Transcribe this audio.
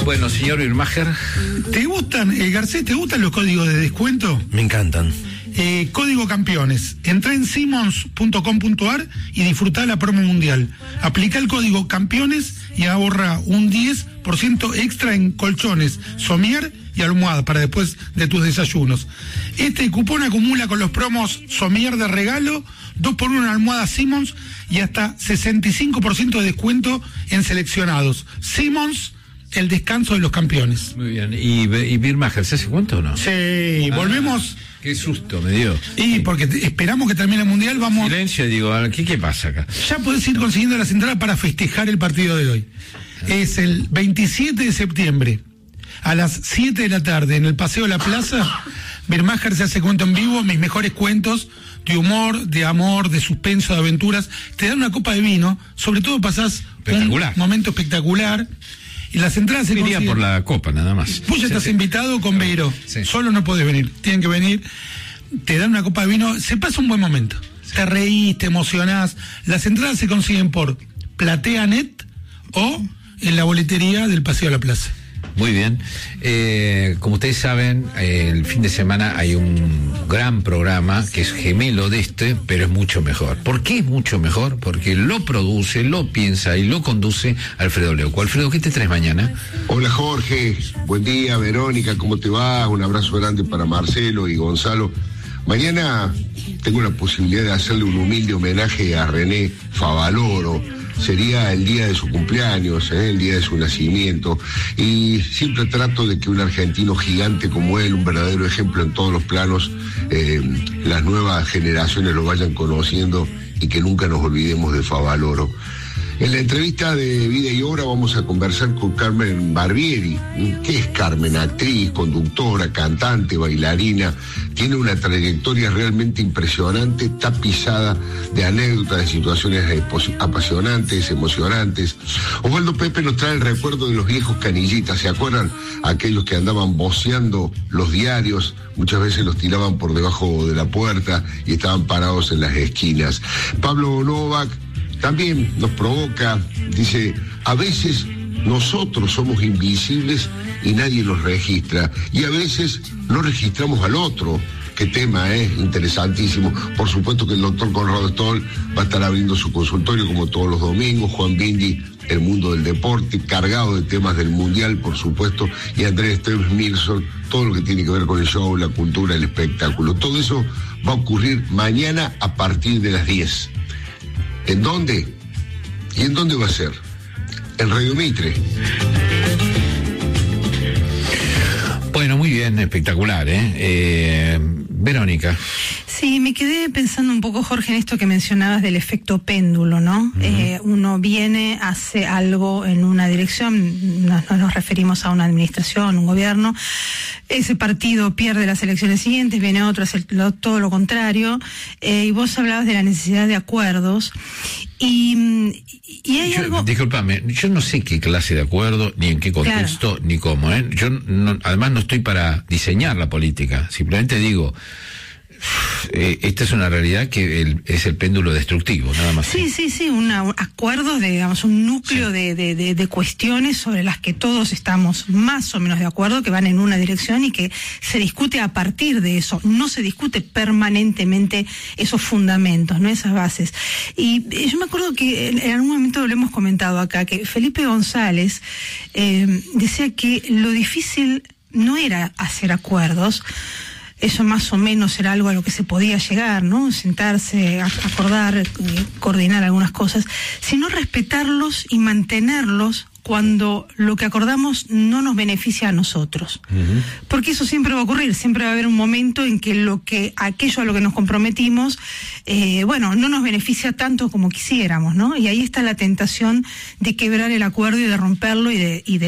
Bueno, señor Birmacher. ¿Te gustan, Garcés, te gustan los códigos de descuento? Me encantan. Código Campeones. Entrá en Simmons.com.ar y disfrutá la promo mundial. Aplica el código Campeones y ahorra un 10% extra en colchones, somier y almohada para después de tus desayunos. Este cupón acumula con los promos somier de regalo, 2x1 en almohada Simmons y hasta 65% de descuento en seleccionados. Simmons, el descanso de los campeones. Muy bien. ¿Y Birmacher, se hace cuánto o no? Sí, volvemos. Qué susto me dio. Y porque esperamos que termine el mundial, vamos. Silencio, digo, ¿qué pasa acá? Ya podés ir consiguiendo las entradas para festejar el partido de hoy. Es el 27 de septiembre, a las 7 de la tarde, en el Paseo de la Plaza. Birmacher se hace cuento en vivo, mis mejores cuentos de humor, de amor, de suspenso, de aventuras. Te dan una copa de vino, sobre todo pasás un momento espectacular. Y las entradas se consiguen por la copa, nada más. Vos ya estás invitado con Beiro. Sí. Solo no podés venir. Tienen que venir. Te dan una copa de vino. Se pasa un buen momento. Sí. Te reís, te emocionás. Las entradas se consiguen por PlateaNet o en la boletería del Paseo de la Plaza. Muy bien. Como ustedes saben, el fin de semana hay un gran programa que es gemelo de este, pero es mucho mejor. ¿Por qué es mucho mejor? Porque lo produce, lo piensa y lo conduce Alfredo Leuco. Alfredo, ¿qué te traes mañana? Hola Jorge, buen día. Verónica, ¿cómo te va? Un abrazo grande para Marcelo y Gonzalo. Mañana tengo la posibilidad de hacerle un humilde homenaje a René Favaloro. Sería el día de su cumpleaños, el día de su nacimiento, y siempre trato de que un argentino gigante como él, un verdadero ejemplo en todos los planos, las nuevas generaciones lo vayan conociendo y que nunca nos olvidemos de Favaloro. En la entrevista de Vida y Obra vamos a conversar con Carmen Barbieri. ¿Qué es Carmen? Actriz, conductora, cantante, bailarina. Tiene una trayectoria realmente impresionante, tapizada de anécdotas, de situaciones apasionantes, emocionantes. Osvaldo Pepe nos trae el recuerdo de los viejos canillitas. ¿Se acuerdan? Aquellos que andaban voceando los diarios, muchas veces los tiraban por debajo de la puerta y estaban parados en las esquinas. Pablo Novak también nos provoca, dice, a veces nosotros somos invisibles y nadie nos registra, y a veces no registramos al otro. Qué tema, interesantísimo. Por supuesto que el doctor Conrado Stoll va a estar abriendo su consultorio como todos los domingos. Juan Bindi, el mundo del deporte, cargado de temas del mundial, por supuesto, y Andrés Esteves Milson, todo lo que tiene que ver con el show, la cultura, el espectáculo. Todo eso va a ocurrir mañana a partir de las 10. ¿En dónde? ¿Y en dónde va a ser? En Radio Mitre. Bueno, muy bien, espectacular, Verónica. Sí, me quedé pensando un poco, Jorge, en esto que mencionabas del efecto péndulo, ¿no? Uno viene, hace algo en una dirección, no nos referimos a una administración, un gobierno, ese partido pierde las elecciones siguientes, viene otro, hace todo lo contrario, y vos hablabas de la necesidad de acuerdos, y hay algo... Discúlpame, yo no sé qué clase de acuerdo, ni en qué contexto, ni cómo, Yo además no estoy para diseñar la política, simplemente digo... esta es una realidad que es el péndulo destructivo, nada más. Sí, acuerdos de, digamos, un núcleo de cuestiones sobre las que todos estamos más o menos de acuerdo, que van en una dirección y que se discute a partir de eso, no se discute permanentemente esos fundamentos, ¿no? Esas bases. Y yo me acuerdo que en algún momento lo hemos comentado acá, que Felipe González decía que lo difícil no era hacer acuerdos. Eso más o menos era algo a lo que se podía llegar, ¿no? Sentarse, acordar, coordinar algunas cosas, sino respetarlos y mantenerlos cuando lo que acordamos no nos beneficia a nosotros. Porque eso siempre va a ocurrir, siempre va a haber un momento en que aquello a lo que nos comprometimos, no nos beneficia tanto como quisiéramos, ¿no? Y ahí está la tentación de quebrar el acuerdo y de romperlo y de